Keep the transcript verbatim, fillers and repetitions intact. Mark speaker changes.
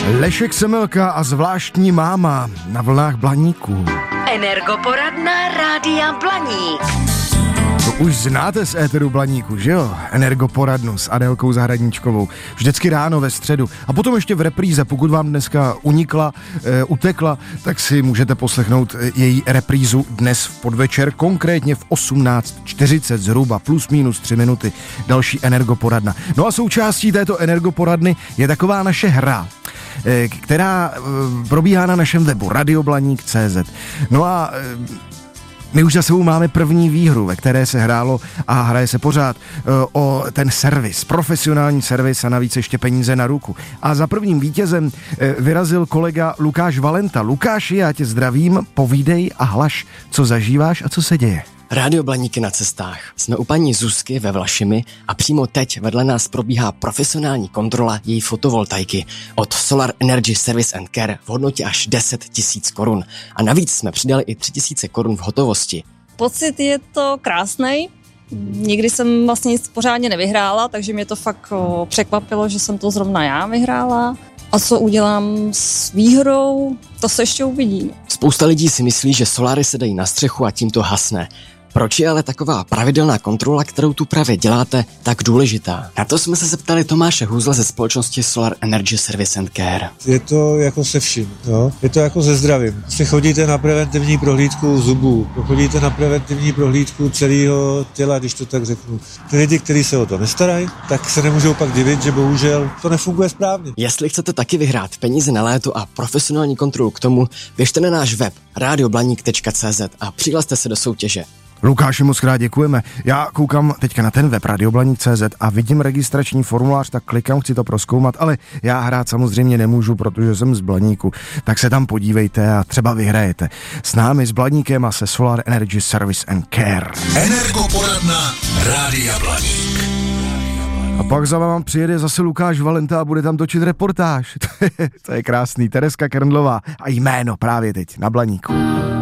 Speaker 1: Lešek Semmelka a zvláštní máma na vlnách Blaníku.
Speaker 2: Energoporadna Rádia Blaník.
Speaker 1: To už znáte z éteru Blaníku, že jo? Energoporadnu s Adélkou Zahradníčkovou. Vždycky ráno ve středu. A potom ještě v repríze, pokud vám dneska unikla, e, utekla, tak si můžete poslechnout její reprízu dnes v podvečer, konkrétně v osmnáct čtyřicet zhruba, plus minus tři minuty, další Energoporadna. No a součástí této Energoporadny je taková naše hra, e, která e, probíhá na našem webu radioblaník tečka cé zet. No a e, my už za sebou máme první výhru, ve které se hrálo a hraje se pořád o ten servis, profesionální servis a navíc ještě peníze na ruku. A za prvním vítězem vyrazil kolega Lukáš Valenta. Lukáši, já tě zdravím, povídej a hlaš, co zažíváš a co se děje.
Speaker 3: Rádio Blaníky na cestách. Jsme u paní Zuzky ve Vlašimi a přímo teď vedle nás probíhá profesionální kontrola její fotovoltaiky od Solar Energy Service and Care v hodnotě až deset tisíc korun. A navíc jsme přidali i tři tisíce korun v hotovosti.
Speaker 4: Pocit je to krásnej. Nikdy jsem vlastně nic pořádně nevyhrála, takže mě to fakt o, překvapilo, že jsem to zrovna já vyhrála. A co udělám s výhrou, to se ještě uvidí.
Speaker 3: Spousta lidí si myslí, že soláry se dají na střechu a tím to hasne. Proč je ale taková pravidelná kontrola, kterou tu právě děláte, tak důležitá? Na to jsme se zeptali Tomáše Hůzla ze společnosti Solar Energy Service and Care.
Speaker 5: Je to jako se vším, jo? Je to jako se zdravím. Si chodíte na preventivní prohlídku zubů, chodíte na preventivní prohlídku celého těla, když to tak řeknu. Ty lidi, kteří se o to nestarají, tak se nemůžou pak divit, že bohužel to nefunguje správně.
Speaker 3: Jestli chcete taky vyhrát peníze na léto a profesionální kontrolu k tomu, běžte na náš web radioblaník tečka cé zet a přihlaste se do soutěže.
Speaker 1: Lukáši, moc krát děkujeme. Já koukám teďka na ten web radioblaník tečka cé zet a vidím registrační formulář, tak klikám, chci to prozkoumat, ale já hrát samozřejmě nemůžu, protože jsem z Blaníku. Tak se tam podívejte a třeba vyhrajete. S námi, s Blaníkem a se Solar Energy Service and Care.
Speaker 6: Energoporadna Rádia Blaník.
Speaker 1: A pak za vám přijede zase Lukáš Valenta a bude tam točit reportáž. To je krásný. Tereska Krndlová a jméno právě teď na Blaníku.